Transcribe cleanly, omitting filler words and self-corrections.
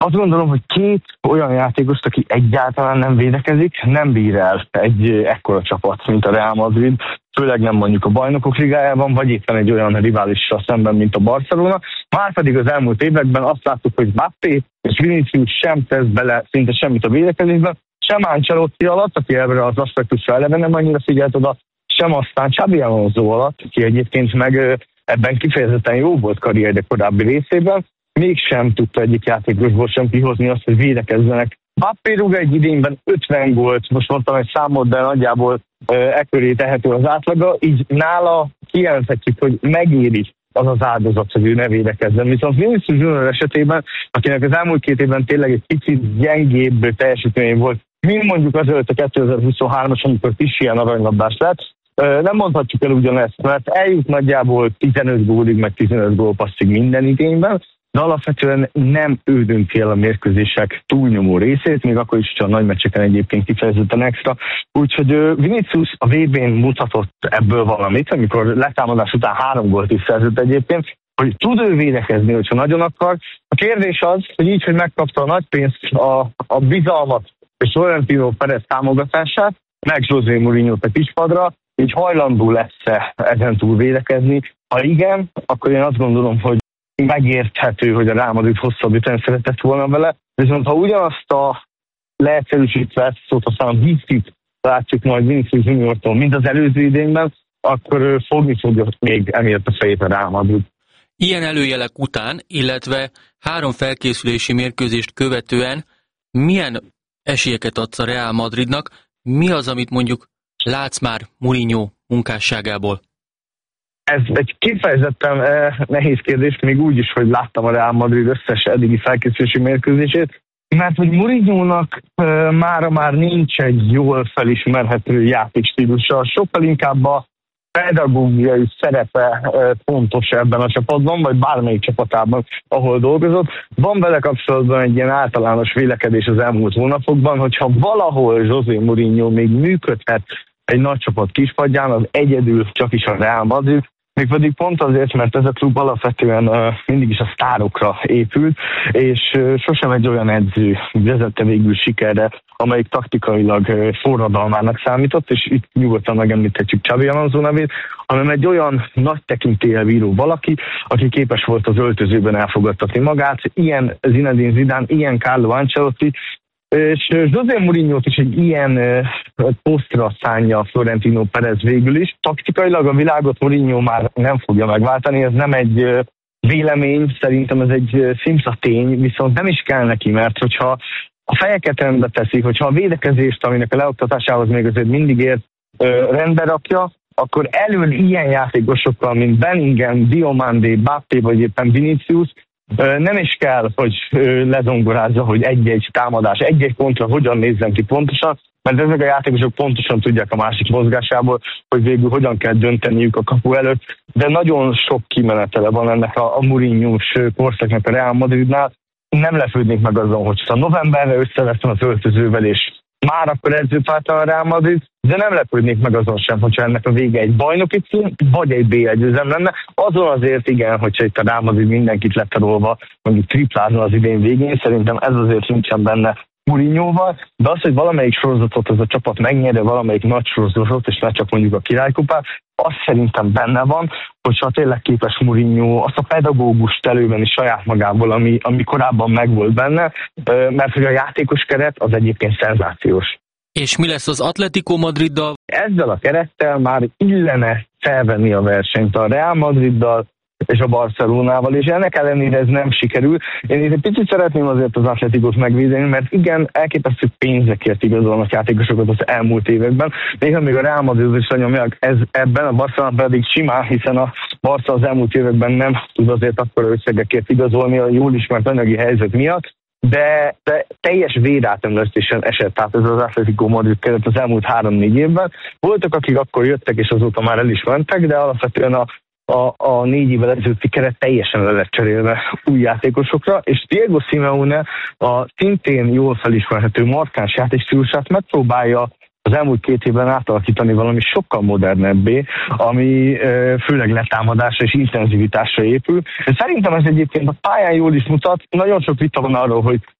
Azt gondolom, hogy két olyan játékost, aki egyáltalán nem védekezik, nem bír el egy ekkora csapat, mint a Real Madrid, főleg nem mondjuk a Bajnokok Ligájában, vagy éppen egy olyan riválissal szemben, mint a Barcelona. Márpedig az elmúlt években azt láttuk, hogy Mbappé és Vinicius sem tesz bele szinte semmit a védekezésben, sem Ancelotti alatt, aki erre az aspektusra eleve nem annyira figyelt oda, sem aztán Xabi Alonso alatt, aki egyébként meg ebben kifejezetten jó volt karrierje korábbi részében, mégsem tudta egyik játékosból sem kihozni azt, hogy védekezzenek. Mbappé rúg egy idényben 50 gólt, most mondtam egy számot, de nagyjából ekköré tehető az átlaga, így nála kijelenthetjük, hogy megéri az az áldozat, hogy ő ne védekezzen. Viszont Vinicius Junior esetében, akinek az elmúlt 2 évben tényleg egy picit gyengébb teljesítmény volt, mint mondjuk azelőtt a 2023-as, amikor kis ilyen aranylabdás lett, nem mondhatjuk el ugyanezt, mert eljut nagyjából 15 gólig, meg 15 gólpasszig minden idényben, de alapvetően nem ő dönti el a mérkőzések túlnyomó részét, még akkor is csak a nagy meccseken egyébként kifejezetten extra. Úgyhogy Vinicius a VB-n mutatott ebből valamit, amikor letámadás után 3 gólt is szerzett egyébként, hogy tud ő védekezni, hogyha nagyon akar. A kérdés az, hogy így, hogy megkapta a nagy pénzt, a bizalmat és Florentino Perez támogatását, meg José Mourinho-t a kispadra, így hajlandó lesz-e ezen túl védekezni. Ha igen, akkor én azt gondolom, hogy megérthető, hogy a Real Madrid hosszabbítani szeretett volna vele, viszont ha ugyanazt a leegyszerűsítve szót aztán a vízit látjuk majd Vinicius Juniortól, mint az előző idényben, akkor fogni fogja még emiatt a fejét a Real Madrid. Ilyen előjelek után, illetve 3 felkészülési mérkőzést követően milyen esélyeket adsz a Real Madridnak? Mi az, amit mondjuk látsz már Mourinho munkásságából? Ez egy kifejezetten nehéz kérdés, még úgy is, hogy láttam a Real Madrid összes eddigi felkészülési mérkőzését, mert hogy Mourinho-nak mára már nincs egy jól felismerhető játékstílusa, sokkal inkább a pedagógiai szerepe fontos ebben a csapatban, vagy bármelyik csapatában, ahol dolgozott. Van vele kapcsolatban egy ilyen általános vélekedés az elmúlt hónapokban, hogyha valahol José Mourinho még működhet egy nagy csapat kispadján, az egyedül csak is a Real Madrid, mégpedig pont azért, mert ez a klub alapvetően mindig is a sztárokra épült, és sosem egy olyan edző vezette végül sikerre, amelyik taktikailag forradalmának számított, és itt nyugodtan megemlíthetjük Xabi Alonso nevét, hanem egy olyan nagy tekintéllyel bíró valaki, aki képes volt az öltözőben elfogadtatni magát, ilyen Zinedine Zidane, ilyen Carlo Ancelotti, és José Mourinho-t is egy ilyen posztra szánja Florentino Perez végül is. Taktikailag a világot Mourinho már nem fogja megváltani, ez nem egy vélemény, szerintem ez egy szimsza tény, viszont nem is kell neki, mert hogyha a fejeket rendbe teszi, hogyha a védekezést, aminek a leoktatásához még azért mindig ért, rendbe rakja, akkor elől ilyen játékosokkal, mint Bellingham, Diomande, Mbappé vagy éppen Vinicius, nem is kell, hogy lezongorázza, hogy egy-egy támadás, egy-egy kontra hogyan nézzen ki pontosan, mert ezek a játékosok pontosan tudják a másik mozgásából, hogy végül hogyan kell dönteniük a kapu előtt, de nagyon sok kimenetele van ennek a Mourinho-s korszaknak a Real Madridnál. Nem lepődnék meg azon, hogy novemberre összeveszem az öltözővel, és már akkor edzőpárton a Real Madrid, de nem lepődnék meg azon sem, hogyha ennek a vége egy bajnoki cím, vagy egy BL győzelem lenne. Azon azért igen, hogyha itt a Real Madrid mindenkit letarolva, mondjuk triplázna az idén végén, szerintem ez azért nincsen benne Mourinhoval, de az, hogy valamelyik sorozatot ez a csapat megnyerje, valamelyik nagy sorozatot, és ne csak mondjuk a királykupát, az szerintem benne van, hogyha tényleg képes Mourinho azt a pedagógust elővenni saját magából, ami korábban megvolt benne, mert hogy a játékos keret az egyébként szenzációs. És mi lesz az Atlético Madriddal? Ezzel a kerettel már illene felvenni a versenyt a Real Madriddal és a Barcelonával, és ennek ellenére ez nem sikerül. Én itt egy picit szeretném azért az Atléticót megvédeni, mert igen, elképesztő pénzekért igazolnak játékosokat az elmúlt években. Néha még a Real Madrid is nyomják ebben, a Barcelona pedig simán, hiszen a Barca az elmúlt években nem tud azért akkora összegekért igazolni a jól ismert anyagi helyzet miatt, de teljes vérátemlesztésen esett át ez az Atlético Madrid keret az elmúlt 3-4 évben. Voltak, akik akkor jöttek, és azóta már el is mentek, de alapvetően a 4 évvel ezelőtti keret teljesen le lett cserélve új játékosokra, és Diego Simeone a szintén jól felismerhető markáns játékstílusát megpróbálja az elmúlt 2 évben átalakítani valami sokkal modernebbé, ami főleg letámadásra és intenzivitásra épül. Szerintem ez egyébként a pályán jól is mutat. Nagyon sok vita van arról, hogy